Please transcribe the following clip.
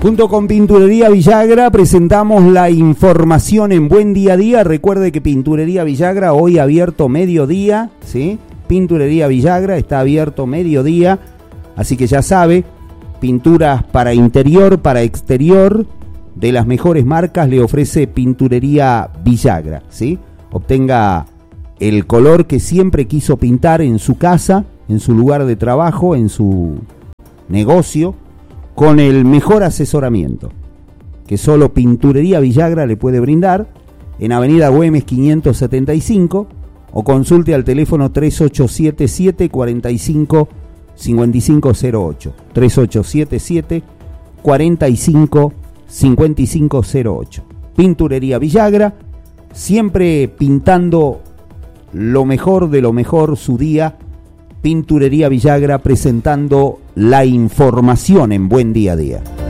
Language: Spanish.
Junto con Pinturería Villagra presentamos la información en Buen Día a Día. Recuerde que Pinturería Villagra hoy abierto mediodía, ¿sí? Pinturería Villagra está abierto mediodía, así que ya sabe, pinturas para interior, para exterior, de las mejores marcas le ofrece Pinturería Villagra, ¿sí? Obtenga el color que siempre quiso pintar en su casa, en su lugar de trabajo, en su negocio, con el mejor asesoramiento que solo Pinturería Villagra le puede brindar en Avenida Güemes 575 o consulte al teléfono 3877 45 5508 3877 45 5508. Pinturería Villagra, siempre pintando lo mejor de lo mejor su día. Pinturería Villagra presentando la información en Buen Día a Día.